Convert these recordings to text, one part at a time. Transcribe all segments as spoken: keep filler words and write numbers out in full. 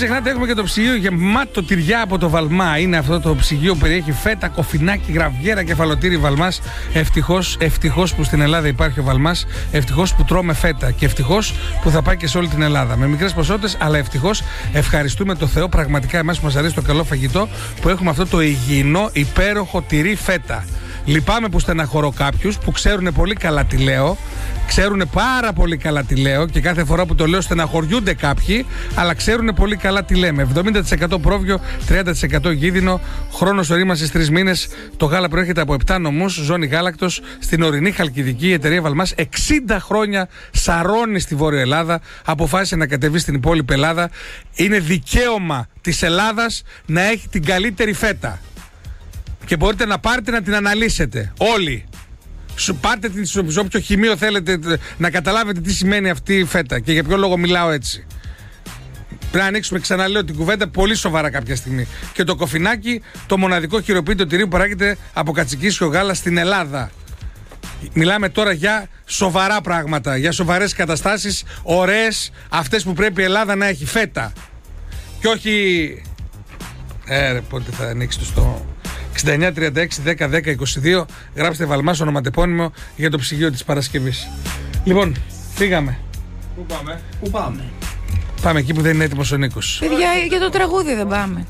ξεχνάτε, έχουμε και το ψυγείο γεμάτο τυριά από το Βαλμά. Είναι αυτό το ψυγείο που περιέχει φέτα, κοφινάκι, γραβιέρα, κεφαλοτήρι Βαλμάς. Ευτυχώς, ευτυχώς που στην Ελλάδα υπάρχει ο Βαλμάς. Ευτυχώς που τρώμε φέτα. Και ευτυχώς που θα πάει και σε όλη την Ελλάδα. Με μικρές ποσότητες, αλλά ευτυχώς ευχαριστούμε το Θεό. Πραγματικά εμάς που μας αρέσει το καλό φαγητό, που έχουμε αυτό το υγιεινό, υπέροχο τυρί φέτα. Λυπάμαι που στεναχωρώ κάποιους που ξέρουν πολύ καλά τι λέω. Ξέρουν πάρα πολύ καλά τι λέω και κάθε φορά που το λέω στεναχωριούνται κάποιοι, αλλά ξέρουν πολύ καλά τι λέμε. εβδομήντα τοις εκατό πρόβιο, τριάντα τοις εκατό γίδινο, χρόνος ορίμανσης τρεις μήνες. Το γάλα προέρχεται από επτά νομούς, ζώνη γάλακτος, στην ορεινή Χαλκιδική. Η εταιρεία Βαλμάς εξήντα χρόνια σαρώνει στη Βόρεια Ελλάδα. Αποφάσισε να κατεβεί στην υπόλοιπη Ελλάδα. Είναι δικαίωμα της Ελλάδας να έχει την καλύτερη φέτα. Και μπορείτε να πάρετε να την αναλύσετε όλοι. Σου πάρτε την σε όποιο χημείο θέλετε να καταλάβετε τι σημαίνει αυτή η φέτα και για ποιο λόγο μιλάω έτσι. Πρέπει να ανοίξουμε, ξαναλέω, την κουβέντα πολύ σοβαρά κάποια στιγμή. Και το κοφινάκι, το μοναδικό χειροποίητο τυρί που παράγεται από κατσικίσιο γάλα στην Ελλάδα. Μιλάμε τώρα για σοβαρά πράγματα, για σοβαρές καταστάσεις, ωραίες, αυτές που πρέπει η Ελλάδα να έχει φέτα. Και όχι... Ε, ρε, πότε θα ανοίξει το στο... εξήντα εννιά τριάντα έξι δέκα δέκα είκοσι δύο. Γράψτε Βαλμάς ονοματεπώνυμο για το ψυγείο της Παρασκευής. Λοιπόν, φύγαμε. Πού πάμε? Πού πάμε? Πάμε εκεί που δεν είναι έτοιμος ο Νίκος. Παιδιά, για το τραγούδι δεν πάμε.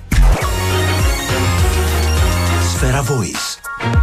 Σφαίρα Voice.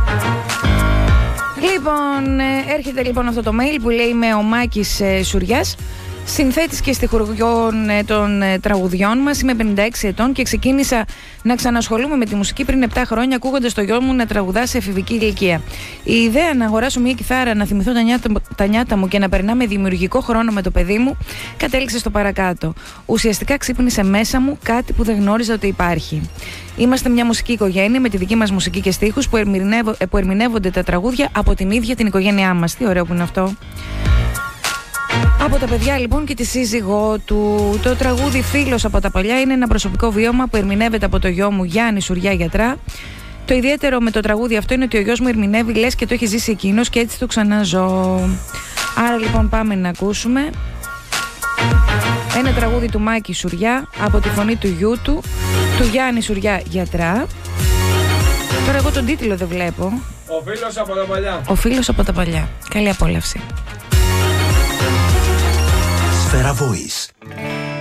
Λοιπόν, έρχεται λοιπόν αυτό το mail που λέει με ο Μάκης ε, Σουριάς. Συνθέτης και στιχουργιών των τραγουδιών μας. Είμαι πενήντα έξι ετών και ξεκίνησα να ξανασχολούμαι με τη μουσική πριν επτά χρόνια, ακούγοντας το γιο μου να τραγουδά σε εφηβική ηλικία. Η ιδέα να αγοράσω μια κιθάρα, να θυμηθώ τα νιάτα, τα νιάτα μου και να περνάμε δημιουργικό χρόνο με το παιδί μου κατέληξε στο παρακάτω. Ουσιαστικά ξύπνησε μέσα μου κάτι που δεν γνώριζα ότι υπάρχει. Είμαστε μια μουσική οικογένεια με τη δική μας μουσική και στίχους που, ερμηνεύω, που ερμηνεύονται τα τραγούδια από την ίδια την οικογένειά μας. Τι ωραίο που είναι αυτό. Από τα παιδιά λοιπόν και τη σύζυγό του. Το τραγούδι Φίλος από τα παλιά είναι ένα προσωπικό βίωμα που ερμηνεύεται από το γιο μου Γιάννη Σουριά γιατρά. Το ιδιαίτερο με το τραγούδι αυτό είναι ότι ο γιος μου ερμηνεύει λες και το έχει ζήσει εκείνος και έτσι το ξαναζώ. Άρα λοιπόν πάμε να ακούσουμε ένα τραγούδι του Μάκη Σουριά από τη φωνή του γιού του, του Γιάννη Σουριά γιατρά. Τώρα εγώ τον τίτλο δεν βλέπω. Ο φίλος από τα παλιά. Ο φίλος από τα παλιά. Καλή απόλαυση. Σφαίρα Voice.